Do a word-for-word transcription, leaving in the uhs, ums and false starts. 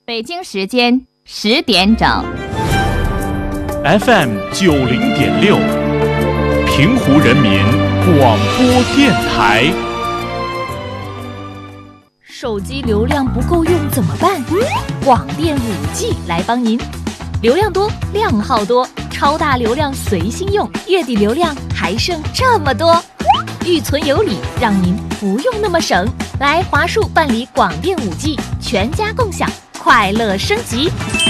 北京时间十点整 ，F M 九零点六，平湖人民广播电台。 手机流量不够用怎么办？广电五 G 来帮您，流量多，量号多，超大流量随心用，月底流量还剩这么多，预存有礼，让您不用那么省。来华数办理广电五 G，全家共享，快乐升级。